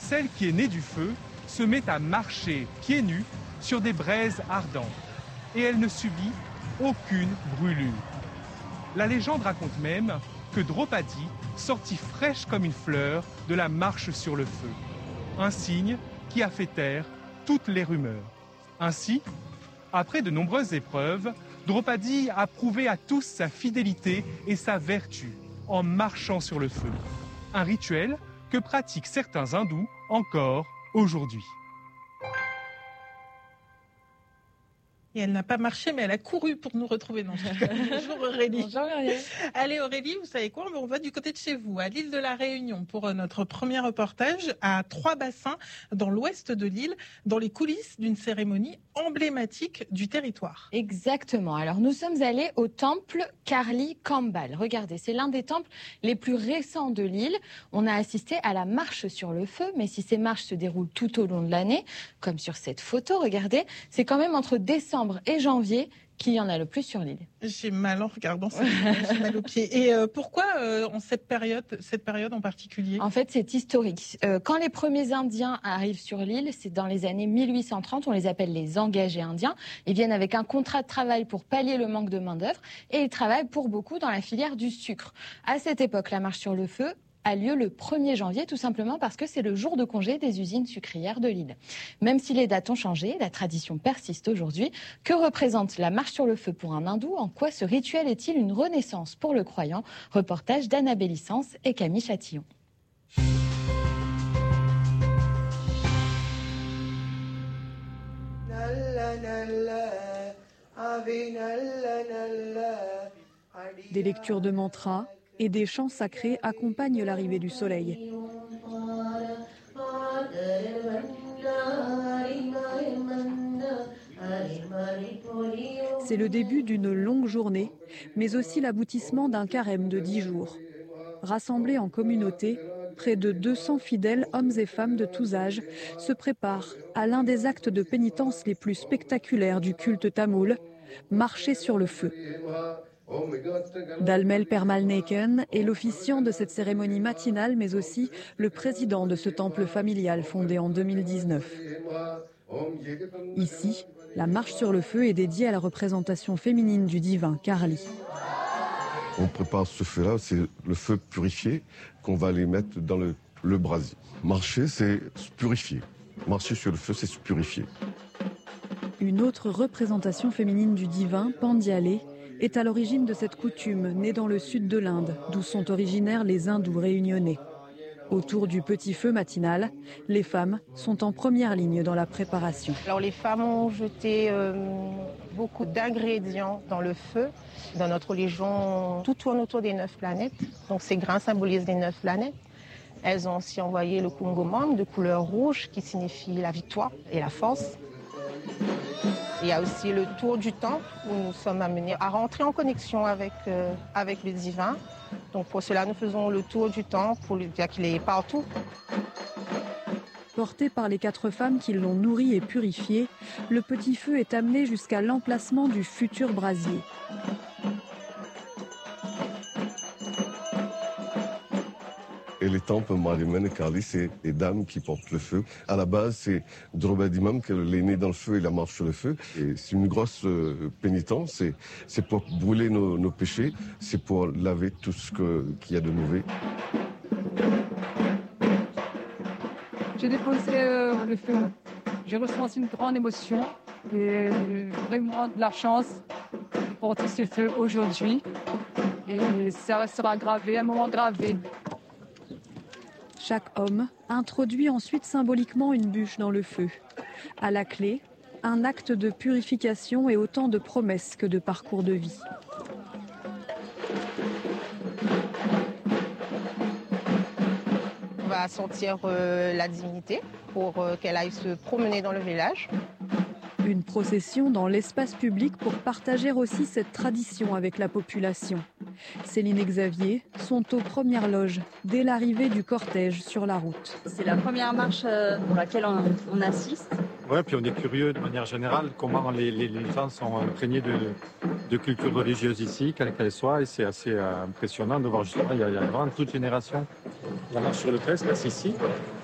celle qui est née du feu se met à marcher pieds nus sur des braises ardentes et elle ne subit aucune brûlure. La légende raconte même que Draupadi sortit fraîche comme une fleur de la marche sur le feu, un signe qui a fait taire toutes les rumeurs. Ainsi, après de nombreuses épreuves, Draupadi a prouvé à tous sa fidélité et sa vertu en marchant sur le feu. Un rituel que pratiquent certains hindous encore aujourd'hui. Et elle n'a pas marché, mais elle a couru pour nous retrouver. Non, bonjour Aurélie. Bonjour Marielle. Allez Aurélie, vous savez quoi? On va du côté de chez vous, à l'île de la Réunion, pour notre premier reportage à Trois-Bassins, dans l'ouest de l'île, dans les coulisses d'une cérémonie emblématique du territoire. Exactement. Alors nous sommes allés au temple Karli Kambal. Regardez, c'est l'un des temples les plus récents de l'île. On a assisté à la marche sur le feu, mais si ces marches se déroulent tout au long de l'année, comme sur cette photo, regardez, c'est quand même entre décembre et janvier qu'il y en a le plus sur l'île. J'ai mal en regardant ça, j'ai mal aux pieds. Et pourquoi en cette période en particulier? En fait, c'est historique. Quand les premiers Indiens arrivent sur l'île, c'est dans les années 1830, on les appelle les engagés indiens. Ils viennent avec un contrat de travail pour pallier le manque de main-d'œuvre et ils travaillent pour beaucoup dans la filière du sucre. À cette époque, la marche sur le feu a lieu le 1er janvier, tout simplement parce que c'est le jour de congé des usines sucrières de l'île. Même si les dates ont changé, la tradition persiste aujourd'hui. Que représente la marche sur le feu pour un hindou? En quoi ce rituel est-il une renaissance pour le croyant? Reportage d'Anna Bélissance et Camille Chatillon. Des lectures de mantras et des chants sacrés accompagnent l'arrivée du soleil. C'est le début d'une longue journée, mais aussi l'aboutissement d'un carême de 10 jours. Rassemblés en communauté, près de 200 fidèles, hommes et femmes de tous âges, se préparent à l'un des actes de pénitence les plus spectaculaires du culte tamoul, marcher sur le feu. Dalmel Permalneken est l'officiant de cette cérémonie matinale, mais aussi le président de ce temple familial fondé en 2019. Ici, la marche sur le feu est dédiée à la représentation féminine du divin Karli. On prépare ce feu-là, c'est le feu purifié qu'on va aller mettre dans le brasier. Marcher, c'est se purifier. Marcher sur le feu, c'est se purifier. Une autre représentation féminine du divin, Pandialé, est à l'origine de cette coutume née dans le sud de l'Inde, d'où sont originaires les hindous réunionnais. Autour du petit feu matinal, les femmes sont en première ligne dans la préparation. Alors les femmes ont jeté beaucoup d'ingrédients dans le feu. Dans notre religion, tout tourne autour des 9 planètes. Donc ces grains symbolisent les 9 planètes. Elles ont aussi envoyé le kungomam de couleur rouge qui signifie la victoire et la force. Il y a aussi le tour du temple où nous sommes amenés à rentrer en connexion avec le divin. Donc pour cela, nous faisons le tour du temple pour lui dire qu'il est partout. Porté par les 4 femmes qui l'ont nourri et purifié, le petit feu est amené jusqu'à l'emplacement du futur brasier. Et les temples Mariamne et Karli, c'est les dames qui portent le feu. À la base, c'est Draupadi même qu'elle est née dans le feu et la marche sur le feu. Et c'est une grosse pénitence. C'est pour brûler nos péchés. C'est pour laver tout ce qu'il y a de mauvais. J'ai déposé le feu. J'ai ressenti une grande émotion et vraiment de la chance de porter ce feu aujourd'hui. Et ça restera gravé, un moment gravé. Chaque homme introduit ensuite symboliquement une bûche dans le feu. À la clé, un acte de purification et autant de promesses que de parcours de vie. On va sortir la divinité pour qu'elle aille se promener dans le village. Une procession dans l'espace public pour partager aussi cette tradition avec la population. Céline et Xavier sont aux premières loges dès l'arrivée du cortège sur la route. C'est la première marche pour laquelle on assiste. Oui, puis on est curieux de manière générale comment les gens sont imprégnés de culture religieuse ici, quelle qu'elle soit, et c'est assez impressionnant de voir justement, il y a vraiment toute génération. La marche sur le feu se passe ici,